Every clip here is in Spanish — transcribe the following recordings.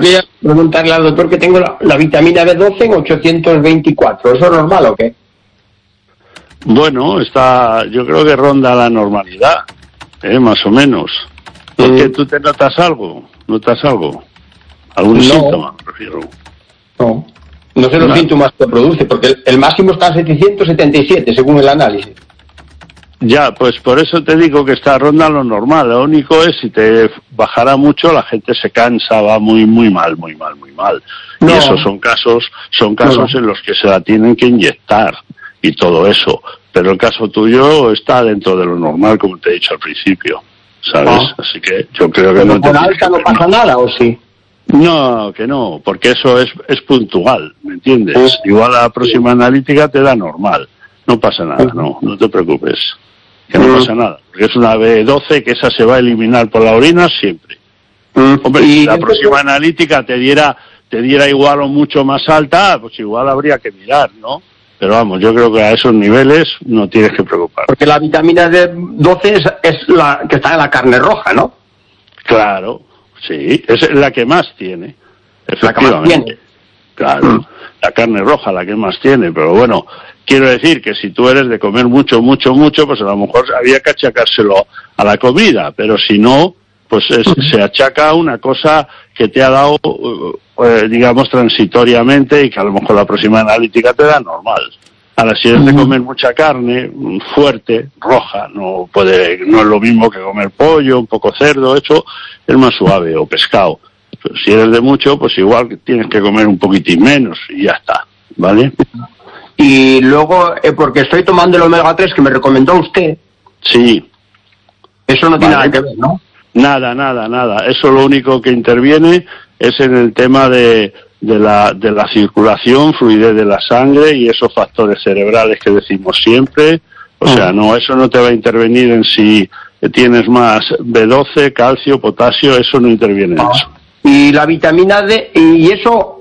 quería preguntarle al doctor que tengo la vitamina B12 en 824. ¿Eso es normal o qué? Bueno, yo creo que ronda la normalidad, más o menos. ¿Por qué tú te notas algo? ¿Notas algo? ¿Algún síntoma, prefiero? No sé los síntomas que produce, porque el máximo está en 777, según el análisis. Ya, pues por eso te digo que ronda lo normal. Lo único es, si te bajara mucho, la gente se cansa, va muy mal. Y esos son casos en los que se la tienen que inyectar y todo eso. Pero el caso tuyo está dentro de lo normal, como te he dicho al principio, ¿sabes? Así que yo creo que ¿pero no te... con alta no pasa nada, o sí? No, que no, porque eso es puntual, ¿me entiendes? Igual la próxima analítica te da normal. No pasa nada, no te preocupes. Que no pasa nada, porque es una B12 que esa se va a eliminar por la orina siempre. Hombre, si la próxima analítica te diera igual o mucho más alta, pues igual habría que mirar, ¿no? Pero vamos, yo creo que a esos niveles no tienes que preocuparte. Porque la vitamina D12 es la que está en la carne roja, ¿no? Claro, sí, es la que más tiene, efectivamente. La que más tiene. Claro, la carne roja la que más tiene, pero bueno, quiero decir que si tú eres de comer mucho, pues a lo mejor había que achacárselo a la comida, pero si no, pues se achaca a una cosa que te ha dado, digamos, transitoriamente, y que a lo mejor la próxima analítica te da normal. Ahora, si eres de comer mucha carne fuerte, roja, no es lo mismo que comer pollo, un poco cerdo, eso es más suave, o pescado. Pero si eres de mucho, pues igual tienes que comer un poquitín menos y ya está, ¿vale? Y luego, porque estoy tomando el omega 3 que me recomendó usted. Sí. Eso no tiene nada que ver, ¿no? Nada. Eso lo único que interviene es en el tema de la circulación, fluidez de la sangre y esos factores cerebrales que decimos siempre. O sea, no, eso no te va a intervenir en si tienes más B12, calcio, potasio, eso no interviene en eso. Y la vitamina D, y eso,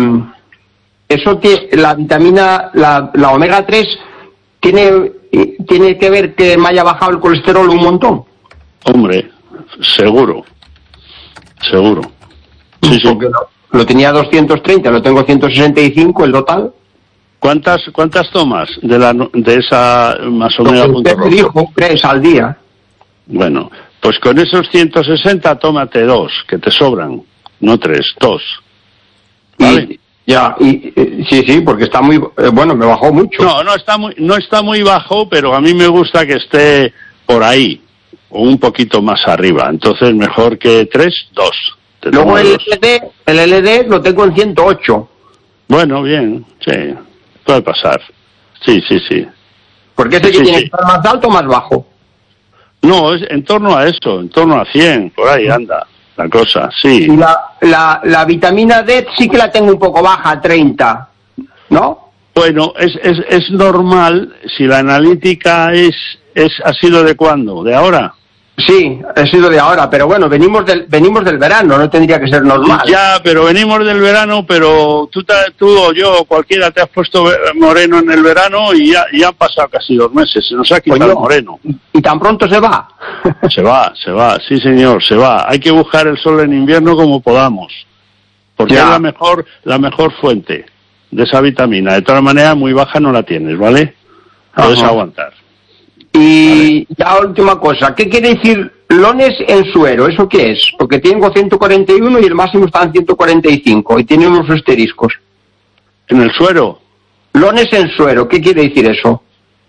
la vitamina, la omega 3, ¿tiene que ver que me haya bajado el colesterol un montón? Hombre, seguro. Sí. Lo tenía 230, lo tengo 165 el total. ¿Cuántas tomas de esa más o menos? Usted me dijo 3 al día. Bueno, pues con esos 160 tómate 2, que te sobran, no 3, 2. ¿Vale? Sí, porque está muy bueno, me bajó mucho. No está muy bajo, pero a mí me gusta que esté por ahí o un poquito más arriba. Entonces mejor que 3, 2. Luego el LD lo tengo en 108. Bueno, bien, sí, puede pasar. Sí. ¿Por qué ese que tiene que estar más alto o más bajo? No, es en torno a eso, en torno a 100, por ahí anda la cosa, sí. Y la vitamina D sí que la tengo un poco baja, 30, ¿no? Bueno, es normal si la analítica ha sido de ¿cuándo? ¿De ahora? Sí, ha sido de ahora, pero bueno, venimos del verano, no tendría que ser normal. Ya, pero venimos del verano, pero tú o yo, cualquiera, te has puesto moreno en el verano y ya han pasado casi 2 meses, se nos ha quitado el moreno. ¿Y tan pronto se va? Se va, sí señor, se va. Hay que buscar el sol en invierno como podamos, porque es la mejor fuente de esa vitamina. De todas maneras, muy baja no la tienes, ¿vale? Puedes aguantar. Y ya última cosa, ¿qué quiere decir lones en suero? ¿Eso qué es? Porque tengo 141 y el máximo está en 145 y tiene unos asteriscos. ¿En el suero? Lones en suero, ¿qué quiere decir eso?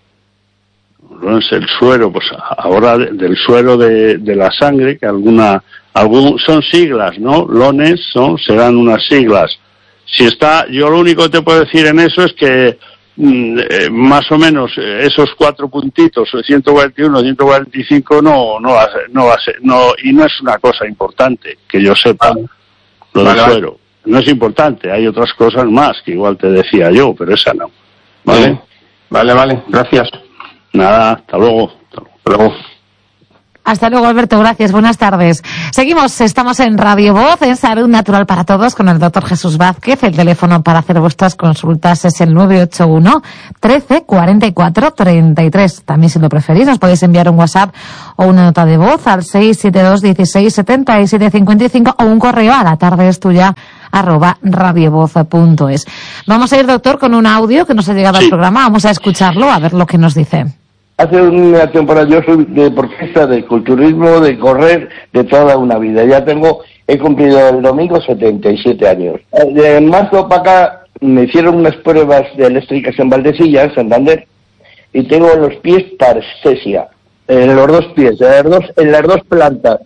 Lones en suero, pues ahora del suero de la sangre, que son siglas, ¿no? Lones serán unas siglas. Yo lo único que te puedo decir en eso es que más o menos esos 4 puntitos, 141, 145, no va a ser, y no es una cosa importante que yo sepa, lo del suero. No es importante, hay otras cosas más que igual te decía yo, pero esa no. ¿Vale? Vale, gracias. Nada, hasta luego. Hasta luego, Alberto, gracias, buenas tardes. Seguimos, estamos en Radio Voz, en Salud Natural para Todos, con el doctor Jesús Vázquez. El teléfono para hacer vuestras consultas es el 981 13 44 33. También, si lo preferís, nos podéis enviar un WhatsApp o una nota de voz al 672 16 77 55 o un correo a latardeestuya@radiovoz.es. Vamos a ir, doctor, con un audio que nos ha llegado al programa. Vamos a escucharlo, a ver lo que nos dice. Hace una temporada yo soy deportista de culturismo, de correr, de toda una vida. He cumplido el domingo 77 años. De marzo para acá me hicieron unas pruebas de eléctricas en Valdecilla, en Santander, y tengo los pies parestesia, en los dos pies, en las dos plantas.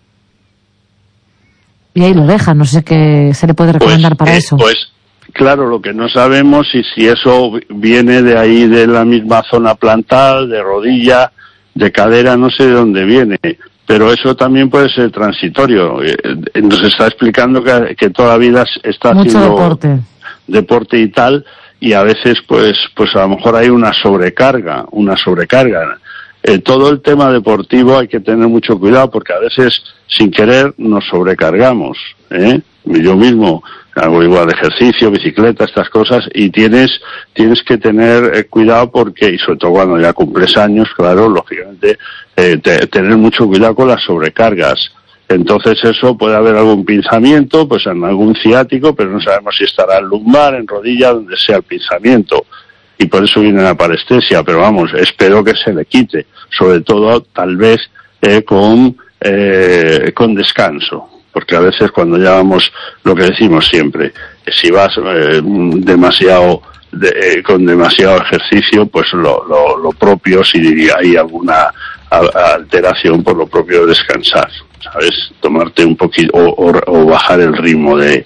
Y ahí lo deja, no sé qué se le puede recomendar para eso. Claro, lo que no sabemos es si eso viene de ahí, de la misma zona plantar, de rodilla, de cadera, no sé de dónde viene, pero eso también puede ser transitorio. Nos está explicando que toda la vida está mucho haciendo deporte y tal, y a veces pues a lo mejor hay una sobrecarga. Todo el tema deportivo hay que tener mucho cuidado porque a veces sin querer nos sobrecargamos, Yo mismo hago igual ejercicio, bicicleta, estas cosas, y tienes que tener cuidado porque, y sobre todo cuando ya cumples años, claro, lógicamente, tener mucho cuidado con las sobrecargas. Entonces eso puede haber algún pinzamiento, pues en algún ciático, pero no sabemos si estará en lumbar, en rodilla, donde sea el pinzamiento. Y por eso viene la parestesia, pero vamos, espero que se le quite, sobre todo tal vez con descanso. Porque a veces cuando ya vamos, lo que decimos siempre, si vas con demasiado ejercicio, pues lo propio, si diría hay alguna alteración, por lo propio descansar, ¿sabes? Tomarte un poquito o bajar el ritmo de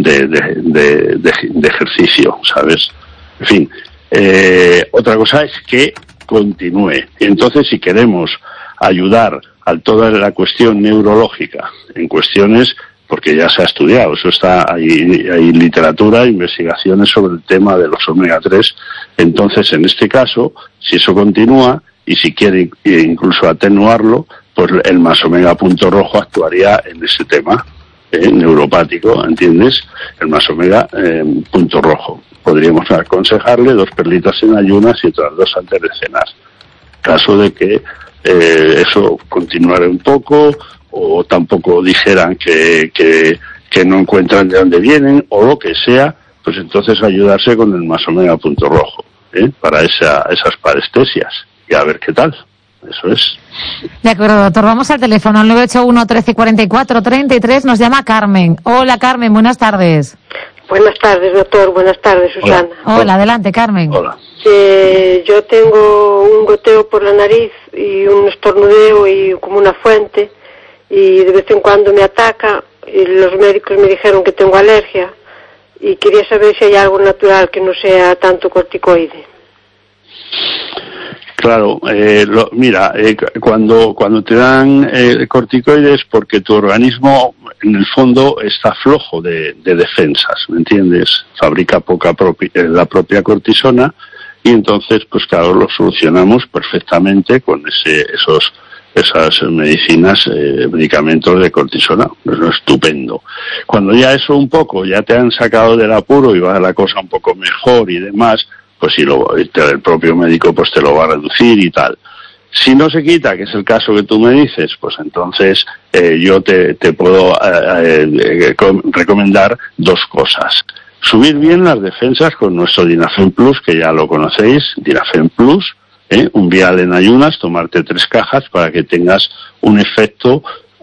ejercicio, ¿sabes? En fin, otra cosa es que continúe. Entonces, si queremos ayudar a toda la cuestión neurológica, en cuestiones, porque ya se ha estudiado, eso está, hay literatura, investigaciones sobre el tema de los omega 3, entonces en este caso, si eso continúa, y si quiere incluso atenuarlo, pues el más omega punto rojo actuaría en ese tema neuropático, ¿entiendes? El más omega punto rojo. Podríamos aconsejarle 2 perlitas en ayunas y otras 2 antes de cenar. Caso de que eso continuara un poco, o tampoco dijeran que no encuentran de dónde vienen, o lo que sea, pues entonces ayudarse con el más omega punto rojo, para esas parestesias, y a ver qué tal. Eso es. De acuerdo, doctor. Vamos al teléfono, al 981 13 44 33. Nos llama Carmen. Hola, Carmen, buenas tardes. Buenas tardes, doctor. Buenas tardes, Susana. Hola, adelante, Carmen. Hola. Yo tengo un goteo por la nariz y un estornudeo y como una fuente, y de vez en cuando me ataca, y los médicos me dijeron que tengo alergia, y quería saber si hay algo natural que no sea tanto corticoide. Claro, cuando te dan corticoides, porque tu organismo en el fondo está flojo de defensas, ¿me entiendes? Fabrica la propia cortisona, y entonces, pues claro, lo solucionamos perfectamente con esas medicinas, medicamentos de cortisona. Eso es estupendo. Cuando ya eso un poco, ya te han sacado del apuro y va la cosa un poco mejor y demás, pues si el propio médico pues te lo va a reducir y tal. Si no se quita, que es el caso que tú me dices, pues entonces yo te puedo recomendar 2 cosas. Subir bien las defensas con nuestro Dinafen Plus, que ya lo conocéis, Dinafen Plus, un vial en ayunas, tomarte 3 cajas para que tengas un efecto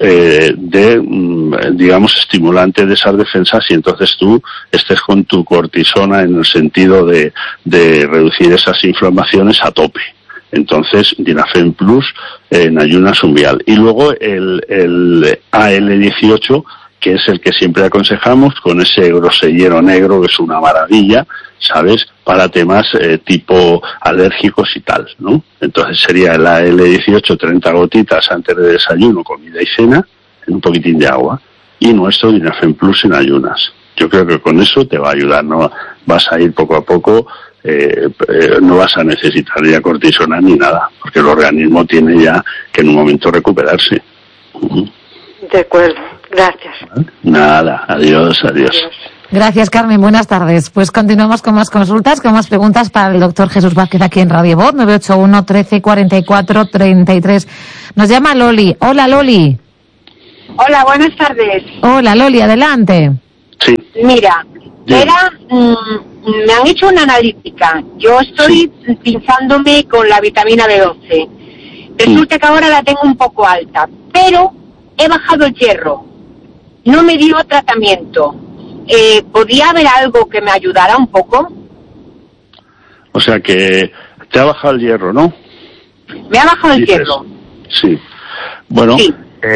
digamos, estimulante de esas defensas, y entonces tú estés con tu cortisona en el sentido de reducir esas inflamaciones a tope. Entonces, Dinafen Plus en ayunas un vial. Y luego el AL18, que es el que siempre aconsejamos, con ese grosellero negro, que es una maravilla, ¿sabes?, para temas tipo alérgicos y tal, ¿no? Entonces sería el AL18, 30 gotitas antes de desayuno, comida y cena, en un poquitín de agua, y nuestro Dinafen Plus en ayunas. Yo creo que con eso te va a ayudar, ¿no? vas a ir poco a poco, no vas a necesitar ya cortisona ni nada, porque el organismo tiene ya que en un momento recuperarse. De acuerdo, gracias. Nada, adiós. Gracias, Carmen. Buenas tardes. Pues continuamos con más consultas, con más preguntas para el doctor Jesús Vázquez aquí en Radio Voz, 981 13 44 33. Nos llama Loli. Hola, Loli. Hola, buenas tardes. Hola, Loli, adelante. Sí. Mira, me han hecho una analítica. Yo estoy pinchándome con la vitamina B12. Resulta que ahora la tengo un poco alta, pero he bajado el hierro. No me dio tratamiento. ¿Podría haber algo que me ayudara un poco? O sea que te ha bajado el hierro, ¿no? Me ha bajado el hierro. Sí. Bueno, sí.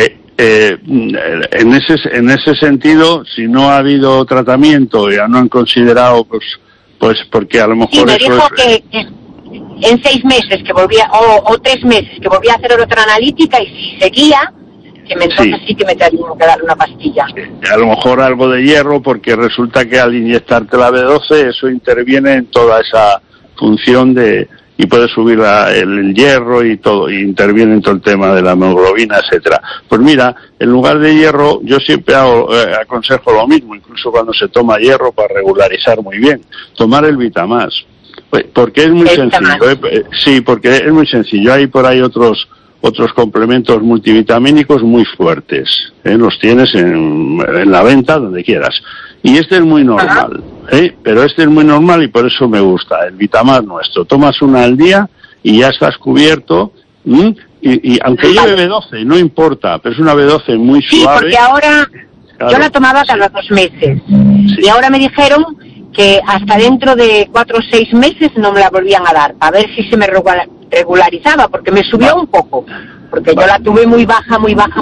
En ese sentido, si no ha habido tratamiento, ya no han considerado, pues porque a lo mejor... Sí, me eso dijo que en 6 meses que volvía, o 3 meses que volvía a hacer otra analítica, y si seguía, que entonces sí que me tenía que dar una pastilla. A lo mejor algo de hierro, porque resulta que al inyectarte la B12, eso interviene en toda esa función y puede subir el hierro y todo, y interviene en todo el tema de la hemoglobina, etcétera. Pues mira, en lugar de hierro, yo siempre aconsejo lo mismo, incluso cuando se toma hierro para regularizar muy bien, tomar el Vitamás, porque es muy sencillo. Sí, porque es muy sencillo. Hay por ahí otros complementos multivitamínicos muy fuertes, los tienes en la venta donde quieras, y este es muy normal, pero este es muy normal y por eso me gusta el Vitamás nuestro. Tomas una al día y ya estás cubierto, y aunque lleve B12 no importa, pero es una B12 muy suave. Sí, porque ahora yo la tomaba cada 2 meses, y ahora me dijeron que hasta dentro de 4 o 6 meses no me la volvían a dar, a ver si se me regularizaba, porque me subió un poco, porque yo la tuve muy baja.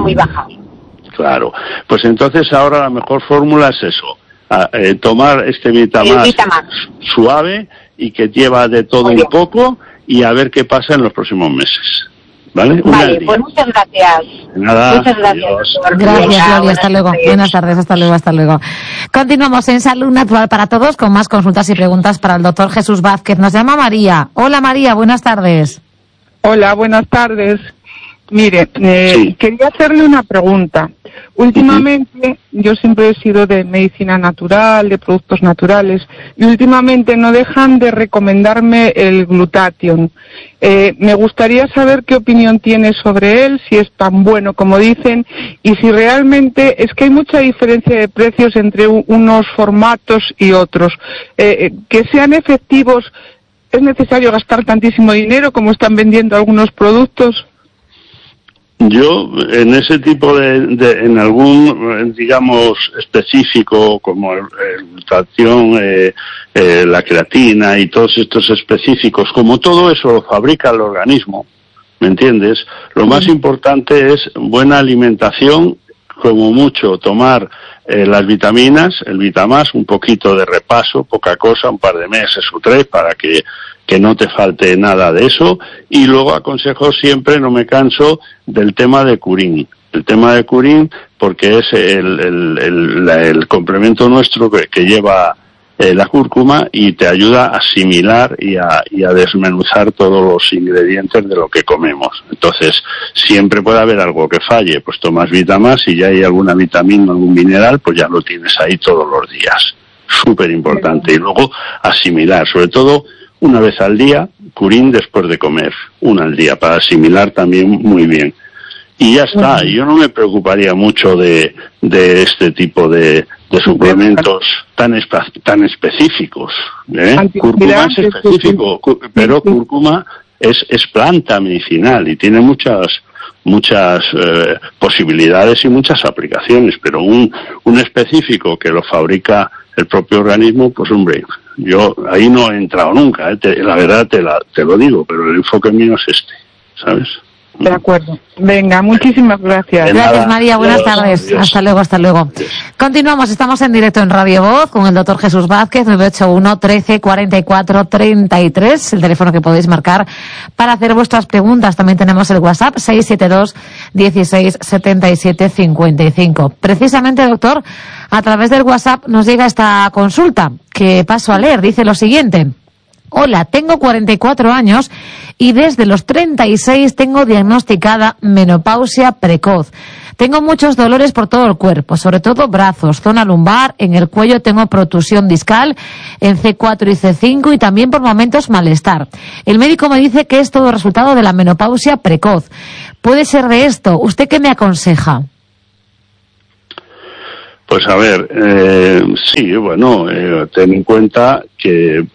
Claro, pues entonces ahora la mejor fórmula es eso, tomar este Vitamás suave y que lleva de todo un poco, y a ver qué pasa en los próximos meses. ¿Vale? Vale, pues muchas gracias. Nada, muchas gracias. Gracias, Loli, hasta luego. Buenas tardes, hasta luego. Continuamos en Salud Natural para Todos con más consultas y preguntas para el doctor Jesús Vázquez. Nos llama María. Hola, María, buenas tardes. Hola, buenas tardes. Mire, quería hacerle una pregunta. Últimamente, yo siempre he sido de medicina natural, de productos naturales, y últimamente no dejan de recomendarme el Glutathione. Me gustaría saber qué opinión tiene sobre él, si es tan bueno como dicen, y si realmente es que hay mucha diferencia de precios entre unos formatos y otros. Que sean efectivos, ¿es necesario gastar tantísimo dinero como están vendiendo algunos productos? Yo, en ese tipo en algún, digamos, específico, como el Glutathione, la creatina y todos estos específicos, como todo eso lo fabrica el organismo, ¿me entiendes? Lo más importante es buena alimentación, como mucho tomar las vitaminas, el Vitamás, un poquito de repaso, poca cosa, un par de meses o 3 para que no te falte nada de eso, y luego aconsejo siempre, no me canso, del tema de Curín. El tema de Curín, porque es el complemento nuestro que lleva la cúrcuma y te ayuda a asimilar y a desmenuzar todos los ingredientes de lo que comemos. Entonces, siempre puede haber algo que falle, pues tomas Vitamás y ya hay alguna vitamina, algún mineral, pues ya lo tienes ahí todos los días. Súper importante. Y luego asimilar, sobre todo una vez al día, Curín después de comer, una al día, para asimilar también muy bien. Y ya está, yo no me preocuparía mucho de este tipo de suplementos tan específicos. Cúrcuma es específico, pero cúrcuma es planta medicinal y tiene muchas posibilidades y muchas aplicaciones, pero un específico que lo fabrica el propio organismo, pues hombre, yo ahí no he entrado nunca, la verdad te lo digo, pero el enfoque mío es este, ¿sabes? De acuerdo. Venga, muchísimas gracias. Gracias, María. Buenas tardes. Adiós. Hasta luego, hasta luego. Adiós. Continuamos. Estamos en directo en Radio Voz con el doctor Jesús Vázquez, 981 13 44 33, el teléfono que podéis marcar para hacer vuestras preguntas. También tenemos el WhatsApp 672 16 77 55. Precisamente, doctor, a través del WhatsApp nos llega esta consulta que paso a leer. Dice lo siguiente. Hola, tengo 44 años y desde los 36 tengo diagnosticada menopausia precoz. Tengo muchos dolores por todo el cuerpo, sobre todo brazos, zona lumbar, en el cuello tengo protusión discal en C4 y C5 y también por momentos malestar. El médico me dice que es todo resultado de la menopausia precoz. ¿Puede ser de esto? ¿Usted qué me aconseja? Pues a ver, sí, bueno, ten en cuenta que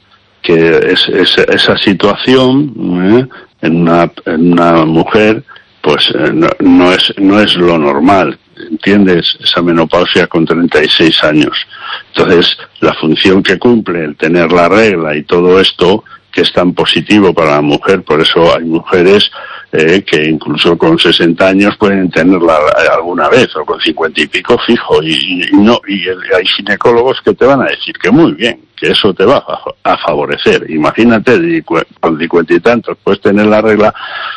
esa situación en una mujer pues no es lo normal, ¿entiendes? Esa menopausia con 36 años. Entonces, la función que cumple el tener la regla y todo esto, que es tan positivo para la mujer, por eso hay mujeres que incluso con 60 años pueden tenerla alguna vez, o con 50 y pico fijo, y hay ginecólogos que te van a decir que muy bien, que eso te va a favorecer. Imagínate, con 50 y tantos puedes tener la regla,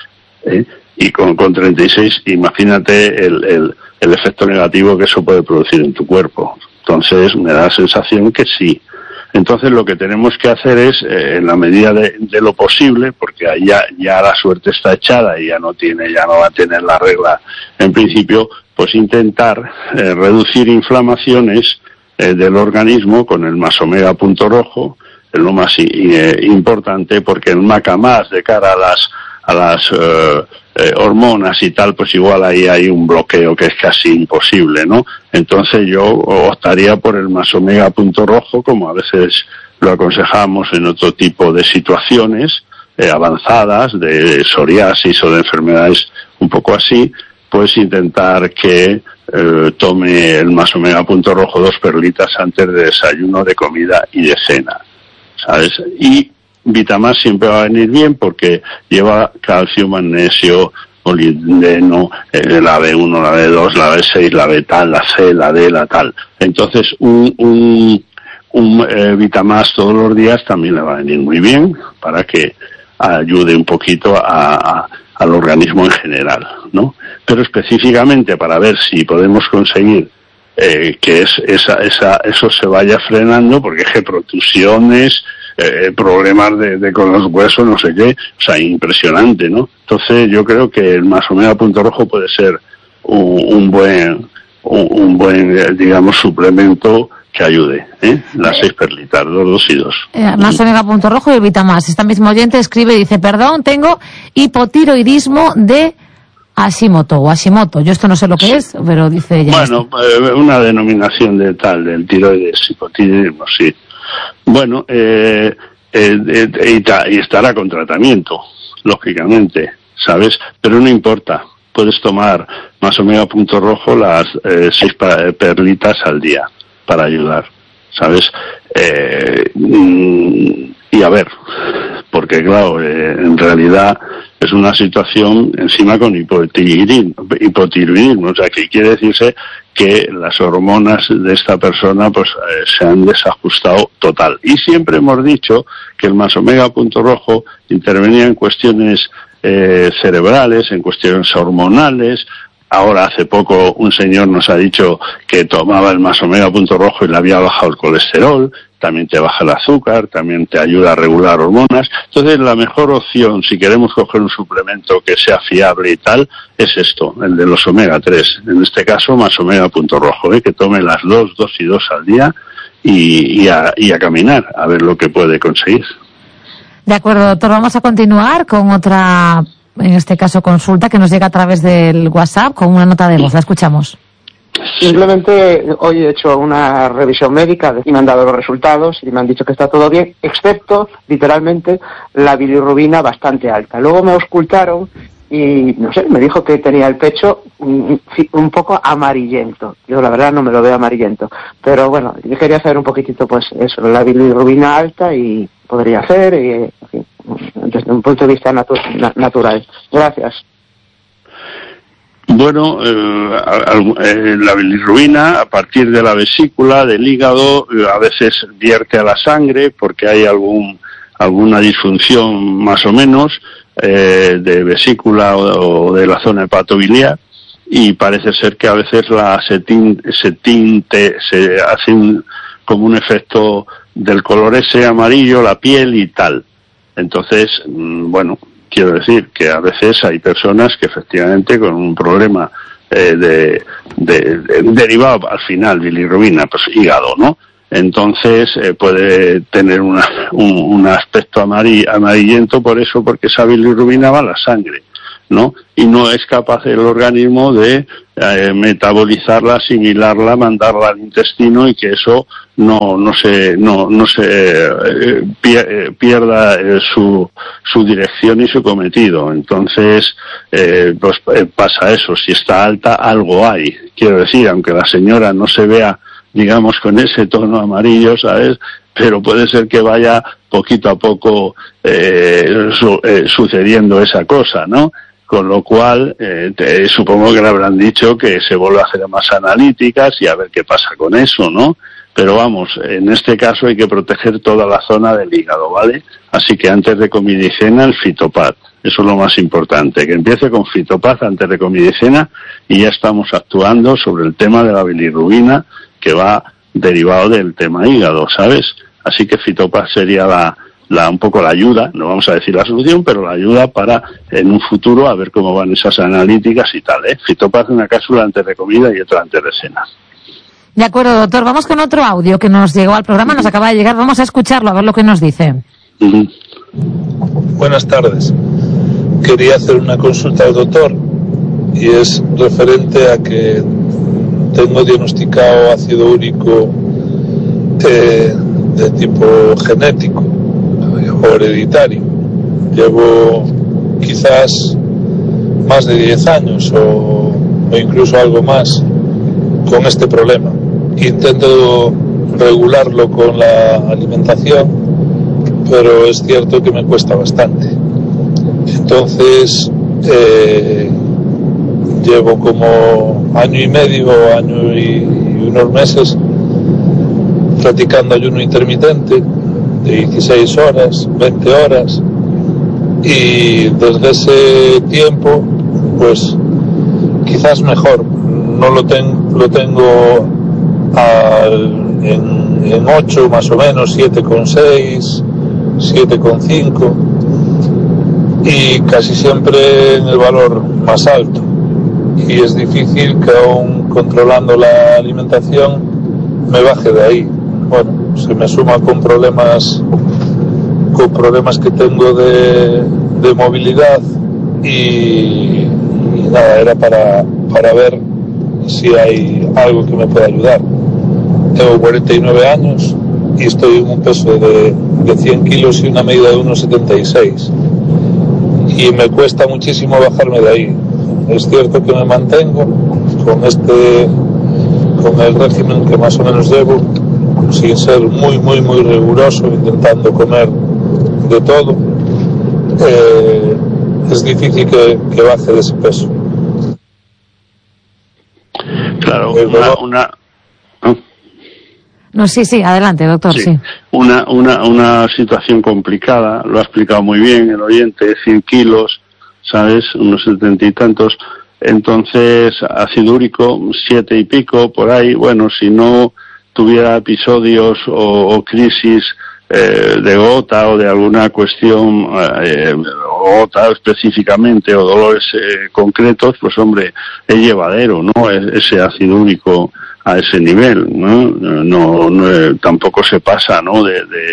y con 36, imagínate el efecto negativo que eso puede producir en tu cuerpo. Entonces, me da la sensación que sí. Entonces lo que tenemos que hacer es, en la medida de lo posible, porque ahí ya la suerte está echada y ya no va a tener la regla en principio, pues intentar reducir inflamaciones del organismo con el más omega punto rojo, es lo más importante, porque el maca más de cara a las hormonas y tal, pues igual ahí hay un bloqueo que es casi imposible, ¿no? Entonces yo optaría por el más omega punto rojo, como a veces lo aconsejamos en otro tipo de situaciones avanzadas, de psoriasis o de enfermedades un poco así, pues intentar que tome el más omega punto rojo 2 perlitas antes de desayuno, de comida y de cena, ¿sabes? Y Vitamás siempre va a venir bien porque lleva calcio, magnesio, molibdeno, la B1, la B2, la B6, la B tal, la C, la D, la tal. Entonces un Vitamás todos los días también le va a venir muy bien para que ayude un poquito al organismo en general, ¿no? Pero específicamente para ver si podemos conseguir que eso se vaya frenando, porque es que protusiones, problemas de con los huesos, no sé qué, o sea, impresionante, ¿no? Entonces yo creo que el más omega punto rojo puede ser un buen digamos, suplemento que ayude, las 6 perlitas, 2 y 2. Más omega punto rojo y el Vitamás. Esta misma oyente escribe y dice, perdón, tengo hipotiroidismo de Hashimoto. Yo esto no sé lo que es, pero dice ella. Bueno, una denominación del tiroides, hipotiroidismo, sí. Bueno, y estará con tratamiento, lógicamente, ¿sabes? Pero no importa, puedes tomar más omega punto rojo las 6 perlitas al día para ayudar, ¿sabes? Y a ver, porque claro, en realidad es una situación encima con hipotiroidismo, o sea, que quiere decirse que las hormonas de esta persona pues se han desajustado total. Y siempre hemos dicho que el más omega punto rojo intervenía en cuestiones cerebrales, en cuestiones hormonales. Ahora, hace poco, un señor nos ha dicho que tomaba el más omega punto rojo y le había bajado el colesterol, también te baja el azúcar, también te ayuda a regular hormonas. Entonces, la mejor opción, si queremos coger un suplemento que sea fiable y tal, es esto, el de los omega 3. En este caso, más omega punto rojo, que tome las 2 y 2 al día y a caminar, a ver lo que puede conseguir. De acuerdo, doctor. Vamos a continuar con otra, en este caso, consulta que nos llega a través del WhatsApp con una nota de voz. La escuchamos. Simplemente hoy he hecho una revisión médica y me han dado los resultados y me han dicho que está todo bien, excepto, literalmente, la bilirrubina bastante alta. Luego me auscultaron y, no sé, me dijo que tenía el pecho un poco amarillento. Yo, la verdad, no me lo veo amarillento. Pero bueno, yo quería saber un poquitito, pues, eso, la bilirrubina alta y podría hacer, y, en fin, desde un punto de vista natural. Gracias. Bueno, la bilirrubina, a partir de la vesícula, del hígado, a veces vierte a la sangre porque hay alguna disfunción más o menos de vesícula o de la zona hepatobiliar, y parece ser que a veces se hace como un efecto del color ese amarillo, la piel y tal. Entonces, bueno, quiero decir que a veces hay personas que efectivamente con un problema derivado al final bilirrubina, pues hígado, ¿no? Entonces puede tener un aspecto amarillento por eso, porque esa bilirrubina va a la sangre, ¿no? Y no es capaz el organismo de metabolizarla, asimilarla, mandarla al intestino, y que eso no se pierda su dirección y su cometido. Entonces pasa eso. Si está alta, algo hay. Quiero decir, aunque la señora no se vea, digamos, con ese tono amarillo, ¿sabes?, pero puede ser que vaya poquito a poco sucediendo esa cosa, ¿no? Con lo cual, supongo que le habrán dicho que se vuelva a hacer más analíticas y a ver qué pasa con eso, ¿no? Pero vamos, en este caso hay que proteger toda la zona del hígado, ¿vale? Así que antes de comidicena, el Fitopad. Eso es lo más importante, que empiece con Fitopad antes de comidicena, y ya estamos actuando sobre el tema de la bilirrubina, que va derivado del tema hígado, ¿sabes? Así que Fitopad sería un poco la ayuda, no vamos a decir la solución, pero la ayuda para en un futuro a ver cómo van esas analíticas y tal, ¿eh? Fitopad, una cápsula antes de comida y otra antes de cena. De acuerdo, doctor. Vamos con otro audio que nos llegó al programa, nos acaba de llegar. Vamos a escucharlo, a ver lo que nos dice. Buenas tardes. Quería hacer una consulta al doctor, y es referente a que tengo diagnosticado ácido úrico de tipo genético o hereditario. Llevo quizás más de 10 años o incluso algo más con este problema. Intento regularlo con la alimentación, pero es cierto que me cuesta bastante. Entonces llevo como año y medio, año y unos meses practicando ayuno intermitente de 16 horas, 20 horas, y desde ese tiempo pues quizás mejor. No lo tengo en 8 más o menos, 7,6, 7,5, y casi siempre en el valor más alto, y es difícil que aún controlando la alimentación me baje de ahí. Bueno, se me suma con problemas que tengo de movilidad, y nada, era para ver si hay algo que me pueda ayudar. Tengo 49 años y estoy en un peso de 100 kilos y una medida de 1,76, y me cuesta muchísimo bajarme de ahí. Es cierto que me mantengo con el régimen que más o menos llevo, sin ser muy riguroso, intentando comer de todo. Es difícil que baje de ese peso. Claro, No, sí, adelante, doctor, sí. Una situación complicada, lo ha explicado muy bien el oyente, 100 kilos, ¿sabes?, unos 70 y tantos. Entonces, ácido úrico, 7 y pico, por ahí. Bueno, si no tuviera episodios o crisis de gota o de alguna cuestión, gota específicamente, o dolores concretos, pues hombre, es llevadero, ¿no?, ese ácido úrico a ese nivel, ¿no? Tampoco se pasa, ¿no?,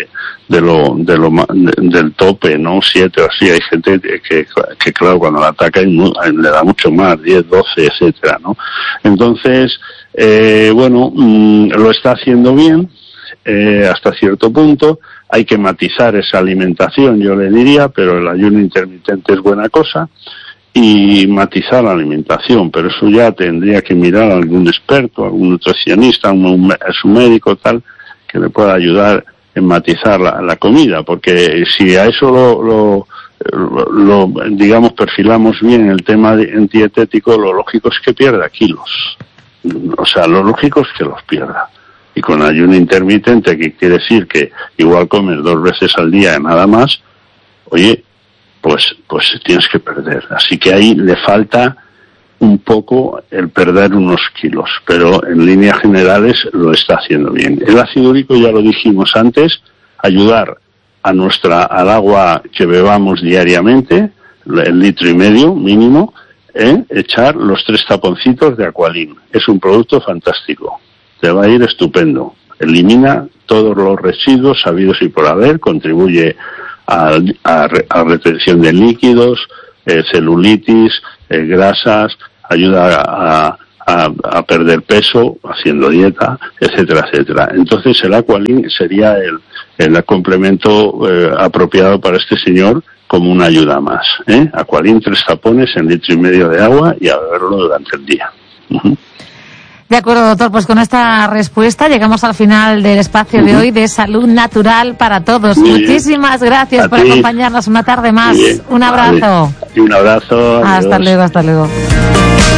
del tope, ¿no?, 7 o así. Hay gente que claro, cuando la ataca le da mucho más, 10, 12, etcétera, ¿no? Entonces, bueno, lo está haciendo bien hasta cierto punto. Hay que matizar esa alimentación, yo le diría, pero el ayuno intermitente es buena cosa, y matizar la alimentación, pero eso ya tendría que mirar a algún experto, algún nutricionista, a su médico, tal, que le pueda ayudar en matizar la comida, porque si a eso digamos, perfilamos bien el tema dietético, lo lógico es que pierda kilos. O sea, lo lógico es que los pierda. Y con ayuno intermitente, que quiere decir que igual comes 2 veces al día y nada más, oye, pues tienes que perder. Así que ahí le falta un poco el perder unos kilos, pero en líneas generales lo está haciendo bien. El ácido úrico, ya lo dijimos antes, ayudar al agua que bebamos diariamente, el 1,5 litros mínimo, echar los 3 taponcitos de Aqualin. Es un producto fantástico, te va a ir estupendo. Elimina todos los residuos sabidos y por haber, contribuye a retención de líquidos, celulitis, grasas, ayuda a perder peso haciendo dieta, etcétera, etcétera. Entonces el Aqualin sería el complemento apropiado para este señor como una ayuda más. Aqualin 3 tapones en 1,5 litros de agua y a beberlo durante el día. De acuerdo, doctor, pues con esta respuesta llegamos al final del espacio de hoy de Salud Natural para Todos. Muchísimas gracias por acompañarnos una tarde más. Un abrazo. Vale. Y un abrazo. Hasta luego, hasta luego.